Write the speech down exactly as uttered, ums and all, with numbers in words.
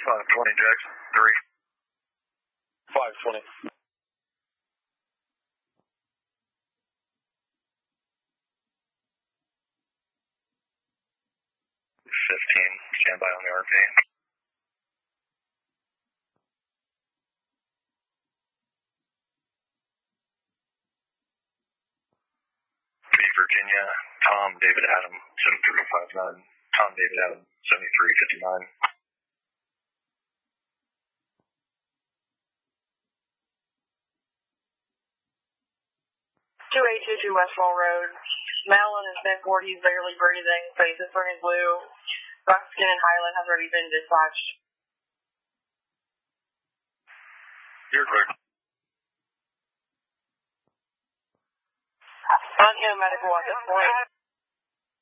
five twenty, Jackson. three. five twenty. fifteen, stand by on the R P. B, Virginia, Tom, David Adam, seven three five nine. Tom, David Adam, seventy-three fifty-nine. two eight two two Westfall Road. Malin is mid forties, barely breathing, faces turning blue. Buckskin and Highland has already been dispatched. You're clear. Unhim medical at this point.